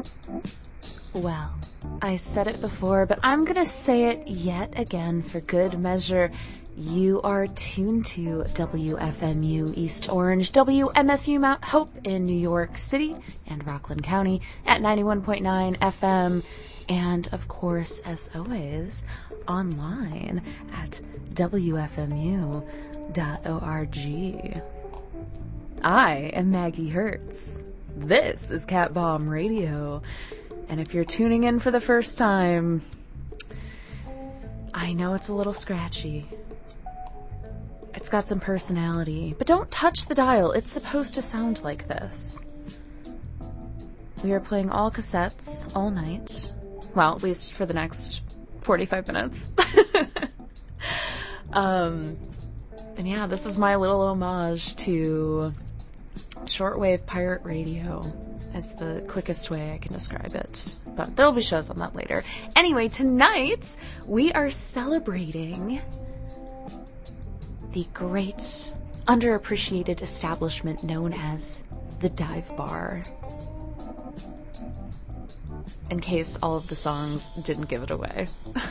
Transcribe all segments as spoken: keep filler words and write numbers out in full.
Well, I said it before, but I'm gonna say it yet again for good measure. You are tuned to W F M U East Orange, W M F U Mount Hope in New York City and Rockland County at ninety-one point nine F M, and of course, as always, online at W F M U dot org. I am Maggie Hertz. This is Cat Bomb Radio. And if you're tuning in for the first time, I know it's a little scratchy. It's got some personality, but don't touch the dial. It's supposed to sound like this. We are playing all cassettes all night. Well, at least for the next forty-five minutes. um, and yeah, this is my little homage to shortwave pirate radio. Is the quickest way I can describe it. But there'll be shows on that later. Anyway, tonight we are celebrating the great underappreciated establishment known as the Dive Bar. In case all of the songs didn't give it away.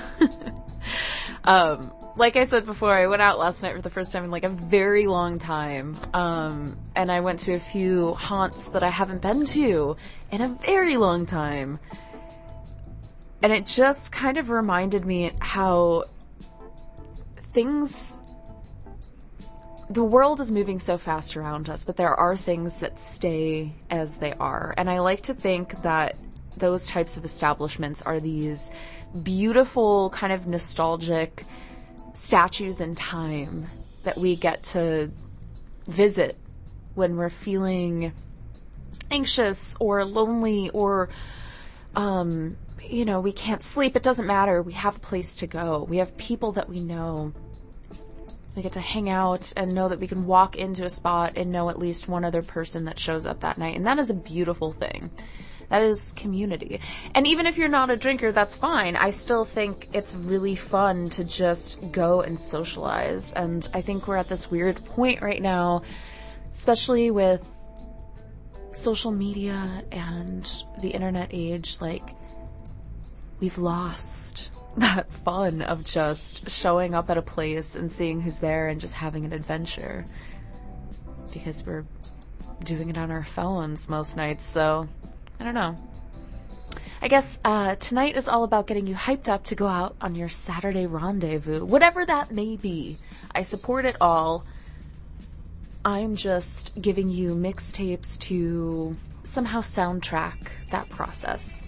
um, like I said before, I went out last night for the first time in like a very long time. Um, and I went to a few haunts that I haven't been to in a very long time. And it just kind of reminded me how things, the world is moving so fast around us, but there are things that stay as they are. And I like to think that those types of establishments are these beautiful, kind of nostalgic statues in time that we get to visit when we're feeling anxious or lonely or, um, you know, we can't sleep. It doesn't matter. We have a place to go. We have people that we know. We get to hang out and know that we can walk into a spot and know at least one other person that shows up that night. And that is a beautiful thing. That is community. And even if you're not a drinker, that's fine. I still think it's really fun to just go and socialize. And I think we're at this weird point right now, especially with social media and the internet age, like, we've lost that fun of just showing up at a place and seeing who's there and just having an adventure. Because we're doing it on our phones most nights, so I don't know. I guess uh, tonight is all about getting you hyped up to go out on your Saturday rendezvous, whatever that may be. I support it all. I'm just giving you mixtapes to somehow soundtrack that process.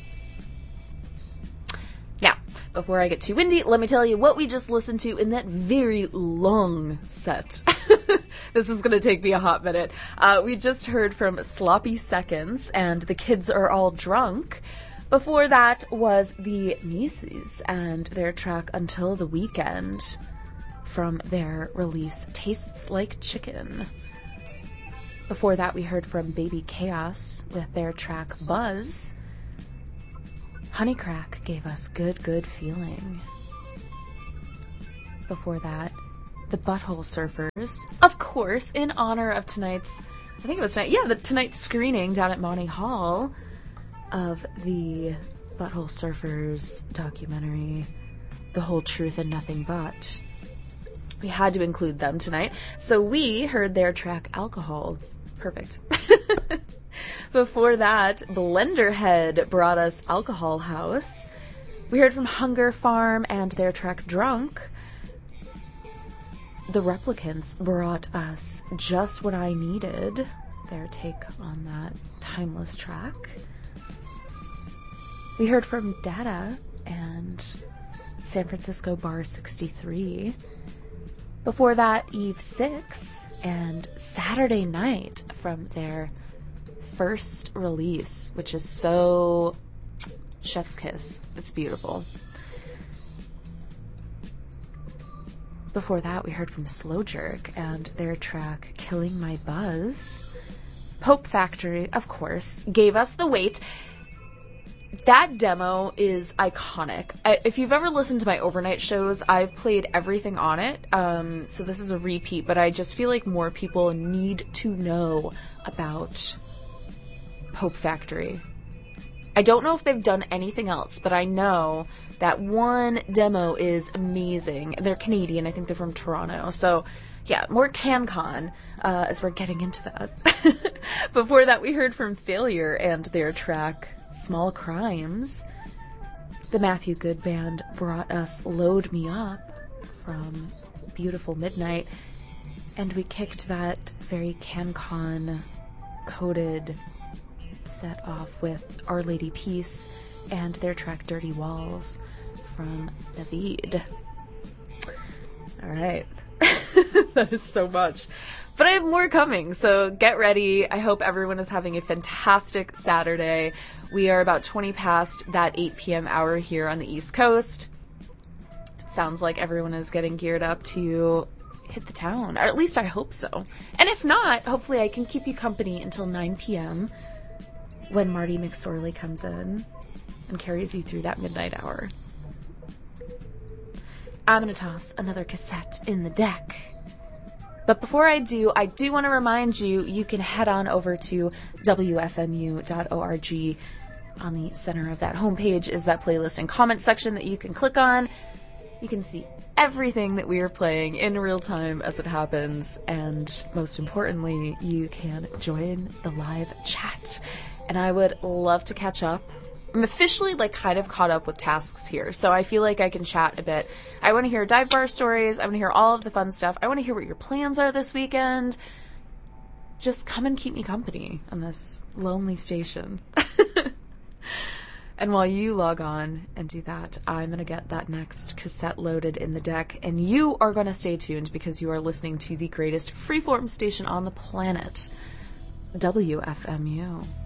Now, before I get too windy, let me tell you what we just listened to in that very long set. This is going to take me a hot minute. Uh, we just heard from Sloppy Seconds and The Kids Are All Drunk. Before that was the Nieces and their track Until the Weekend from their release Tastes Like Chicken. Before that we heard from Baby Chaos with their track Buzz. Honeycrack gave us Good Good Feeling. Before that, the Butthole Surfers, of course, in honor of tonight's, I think it was tonight, yeah, the tonight's screening down at Monty Hall of the Butthole Surfers documentary, The Whole Truth and Nothing But. We had to include them tonight, so we heard their track Alcohol. Perfect. Before that, Blenderhead brought us Alcohol House. We heard from Hunger Farm and their track Drunk. The Replicants brought us Just What I Needed, their take on that timeless track. We heard from Dada and San Francisco Bar sixty-three. Before that, Eve six and Saturday Night from their first release, which is so chef's kiss. It's beautiful. Before that, we heard from Slow Jerk and their track Killing My Buzz. Pope Factory, of course, gave us The Wait. That demo is iconic. I, if you've ever listened to my overnight shows, I've played everything on it. Um, so this is a repeat, but I just feel like more people need to know about Pope Factory. I don't know if they've done anything else, but I know that one demo is amazing. They're Canadian. I think they're from Toronto. So, yeah, more CanCon uh, as we're getting into that. Before that, we heard from Failure and their track, Small Crimes. The Matthew Good Band brought us Load Me Up from Beautiful Midnight. And we kicked that very CanCon-coded set off with Our Lady Peace and their track Dirty Walls from David. Alright. That is so much. But I have more coming, so get ready. I hope everyone is having a fantastic Saturday. We are about twenty past that eight p.m. hour here on the East Coast. It sounds like everyone is getting geared up to hit the town, or at least I hope so. And if not, hopefully I can keep you company until nine p.m. when Marty McSorley comes in and carries you through that midnight hour. I'm going to toss another cassette in the deck. But before I do, I do want to remind you, you can head on over to W F M U dot org. On the center of that homepage is that playlist and comment section that you can click on. You can see everything that we are playing in real time as it happens. And most importantly, you can join the live chat. And I would love to catch up. I'm officially, like, kind of caught up with tasks here, so I feel like I can chat a bit. I want to hear dive bar stories. I want to hear all of the fun stuff. I want to hear what your plans are this weekend. Just come and keep me company on this lonely station. And while you log on and do that, I'm going to get that next cassette loaded in the deck, and you are going to stay tuned because you are listening to the greatest freeform station on the planet, W F M U.